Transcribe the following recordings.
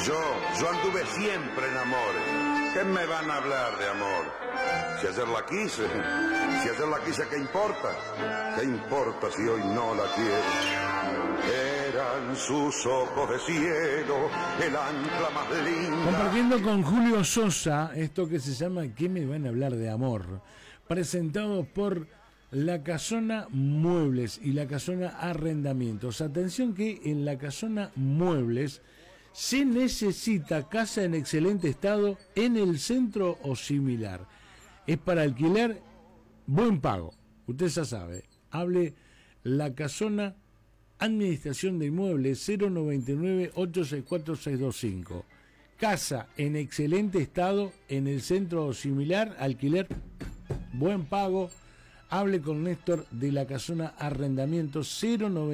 Yo anduve siempre en amores. ¿Qué me van a hablar de amor? Si ayer la quise, ¿qué importa? ¿Qué importa si hoy no la quiero? Eran sus ojos de cielo, el ancla más linda. Compartiendo con Julio Sosa esto que se llama ¿Qué me van a hablar de amor? Presentado por La Casona Muebles y La Casona Arrendamientos. Atención que en La Casona Muebles se necesita casa en excelente estado en el centro o similar. Es para alquiler, buen pago. Usted ya sabe. Hable La Casona Administración de Inmuebles 099-864-625. Casa en excelente estado en el centro o similar, alquiler, buen pago. Hable con Néstor de La Casona Arrendamientos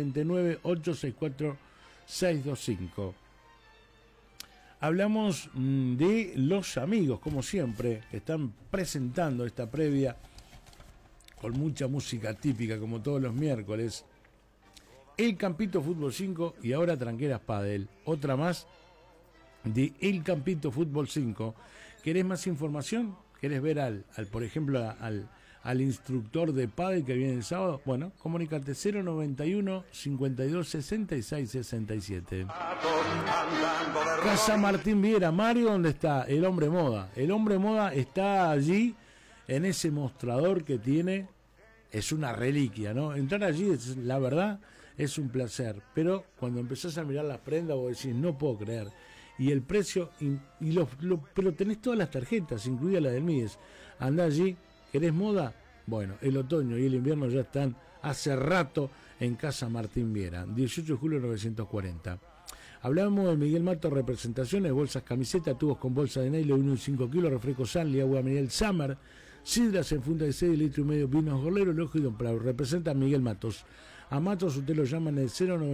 099-864-625. Hablamos de los amigos, como siempre, que están presentando esta previa con mucha música típica, como todos los miércoles. El Campito Fútbol 5 y ahora Tranqueras Padel. Otra más de El Campito Fútbol 5. ¿Querés más información? ¿Querés ver por ejemplo, al instructor de pádel que viene el sábado? Bueno, comunícate 091 52 66 67. Casa Martín Viera. Mario, ¿dónde está? El hombre moda. El hombre moda está allí en ese mostrador que tiene. Es una reliquia, ¿no? Entrar allí, la verdad, es un placer. Pero cuando empezás a mirar las prendas, vos decís, no puedo creer. Y el precio, pero tenés todas las tarjetas, incluida la del MIDES. Andá allí, ¿querés moda? Bueno, el otoño y el invierno ya están hace rato en Casa Martín Viera, 18 de julio 940. Hablamos de Miguel Mato, representaciones, bolsas, camisetas, tubos con bolsa de nylon, 1,5 kilos, refresco Sanli, agua mineral Summer, sidras en funda de 6 litros y medio, vinos Golero, Lojo y Don Prado. Representa a Miguel Matos. A Matos usted lo llaman en el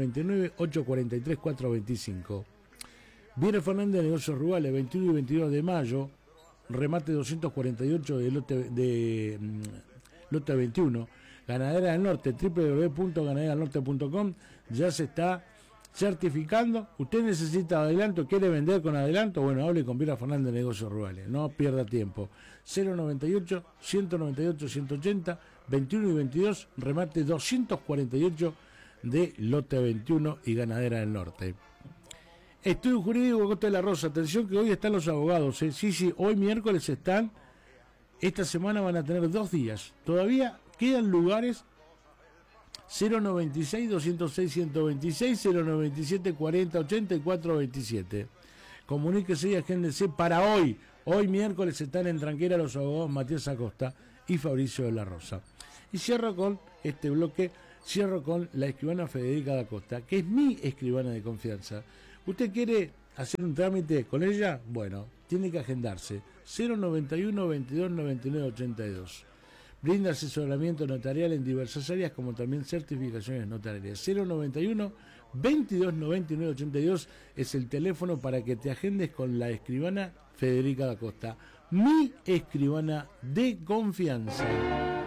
099-843-425. Viene Fernández de Negocios Rurales, 21 y 22 de mayo, remate 248 de lote 21. Ganadera del Norte, www.ganaderadelnorte.com. Ya se está certificando. Usted necesita adelanto, quiere vender con adelanto, bueno, hable con Viera Fernández de Negocios Rurales, no pierda tiempo. 098 198 180, 21 y 22, remate 248 de lote 21 y Ganadera del Norte. Estudio Jurídico Costa de la Rosa, atención que hoy están los abogados, sí, hoy miércoles están, esta semana van a tener 2 días, todavía quedan lugares. 096-206-126, 097-40-84-27. Comuníquese y agéndese para hoy. Hoy miércoles están en Tranquera los abogados Matías Acosta y Fabricio de la Rosa. Y cierro con este bloque, con la escribana Federica da Costa, que es mi escribana de confianza. ¿Usted quiere hacer un trámite con ella? Bueno, tiene que agendarse. 091-22-99-82. Brinda asesoramiento notarial en diversas áreas, como también certificaciones notariales. 091-2299-82 es el teléfono para que te agendes con la escribana Federica da Costa, mi escribana de confianza.